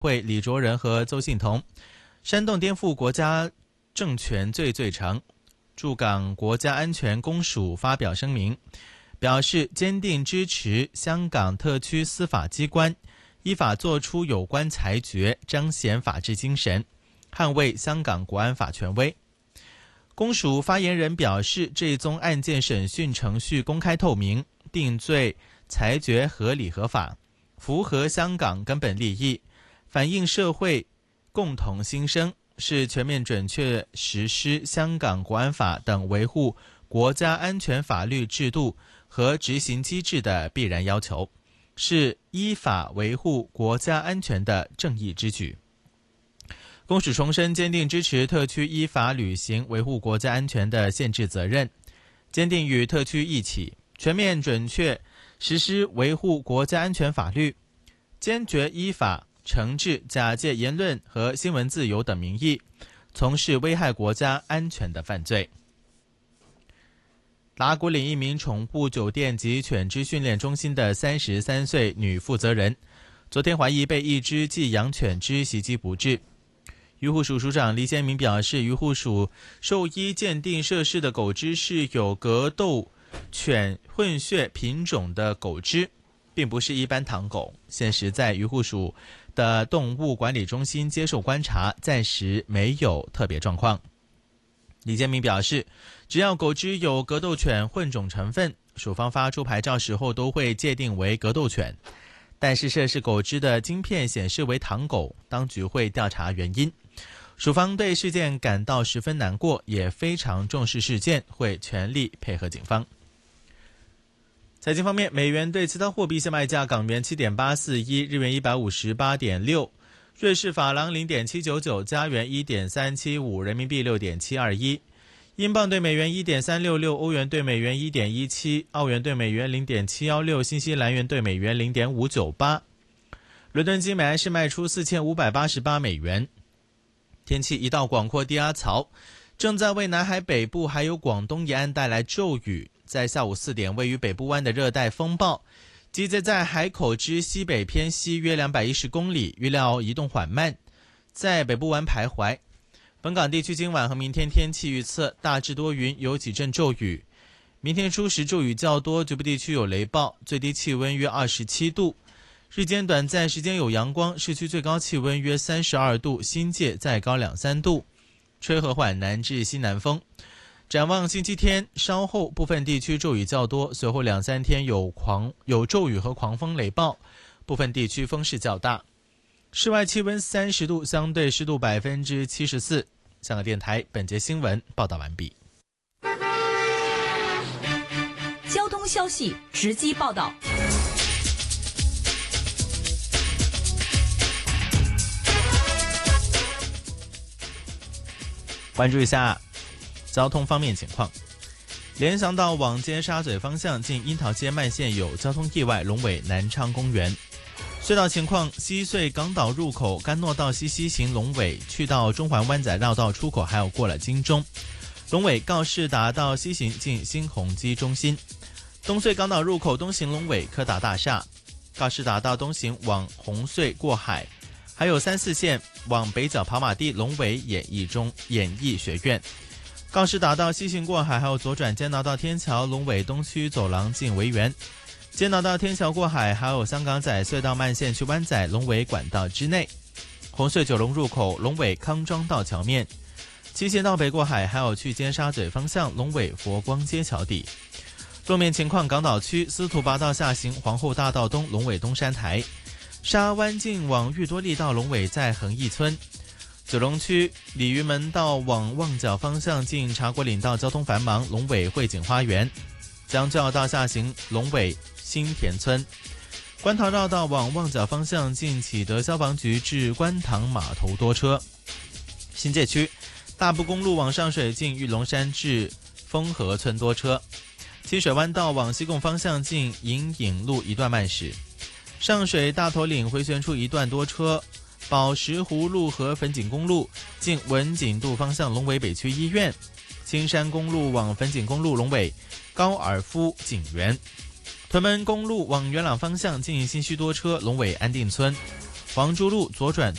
会李卓人和邹信同，煽动颠覆国家政权罪罪成。驻港国家安全公署发表声明，表示坚定支持香港特区司法机关依法作出有关裁决，彰显法治精神，捍卫香港国安法权威。公署发言人表示，这一宗案件审讯程序公开透明，定罪裁决合理合法，符合香港根本利益，反映社会共同心声，是全面准确实施香港国安法等维护国家安全法律制度和执行机制的必然要求，是依法维护国家安全的正义之举。公署重申坚定支持特区依法履行维护国家安全的宪制责任，坚定与特区一起全面准确实施维护国家安全法律，坚决依法惩治假借言论和新闻自由等名义从事危害国家安全的犯罪。拉古岭一名宠物酒店及犬只训练中心的33岁女负责人，昨天怀疑被一只寄养犬只袭击不治。渔护署署长黎先明表示，渔护署兽医鉴定涉事的狗只是有格斗犬混血品种的狗只，并不是一般唐狗，现时在渔护署的动物管理中心接受观察，暂时没有特别状况。李建明表示，只要狗只有格斗犬混种成分，署方发出牌照时候都会界定为格斗犬，但是涉事狗只的晶片显示为唐狗，当局会调查原因。署方对事件感到十分难过，也非常重视事件，会全力配合警方。财经方面，美元对其他货币现卖价：港元 7.841， 日元 158.6， 瑞士法郎 0.799， 加元 1.375， 人民币 6.721， 英镑对美元 1.366， 欧元对美元 1.17， 澳元对美元 0.716， 新西兰元对美元 0.598。 伦敦金每安士卖出4588美元。天气一道广阔低压槽正在为南海北部还有广东沿岸带来骤雨，在下午4点，位于北部湾的热带风暴集结在海口之西北偏西约210公里，预料移动缓慢，在北部湾徘徊。本港地区今晚和明天天气预测大致多云，有几阵骤雨，明天初时骤雨较多，局部地区有雷暴，最低气温约27度，日间短暂时间有阳光，市区最高气温约32度，新界再高2-3度，吹和缓南至西南风。展望星期天，稍后部分地区骤雨较多，随后2-3天有骤雨和狂风雷暴，部分地区风势较大。室外气温30度，相对湿度74%。香港电台本节新闻报道完毕。 交通消息直击报道。 关注一下交通方面情况。联想到往尖沙咀方向近樱桃街慢线有交通意外，龙尾南昌公园。隧道情况，西隧港岛入口甘诺道西行龙尾去到中环湾仔绕道出口，还有过了金钟。龙尾告士达道西行进新鸿基中心。东隧港岛入口东行龙尾柯达大厦。告士达道东行往红隧过海，还有3-4线往北角跑马地龙尾演艺学院。告士达道西行过海，还有左转坚拿道天桥龙尾东区走廊进维园。坚拿道天桥过海，还有香港仔隧道慢线去湾仔龙尾管道之内。红隧九龙入口龙尾康庄道桥面。七贤道北过海，还有去尖沙咀方向龙尾佛光街桥底。路面情况，港岛区司徒拔道下行皇后大道东龙尾东山台。沙湾径往裕多利道龙尾在恒义村。九龙区鲤鱼门道往旺角方向进茶果岭道交通繁忙，龙尾汇景花园。将军澳道下行龙尾新田村。观塘绕道往旺角方向进启德消防局至观塘码头多车。新界区大埔公路往上水进玉龙山至丰和村多车。清水湾道往西贡方向进银影路一段慢驶。上水大头岭回旋处一段多车。宝石湖路和粉锦公路进文锦渡方向龙尾北区医院。青山公路往粉锦公路龙尾高尔夫景园。屯门公路往元朗方向进新墟多车，龙尾安定村。 黄珠路左转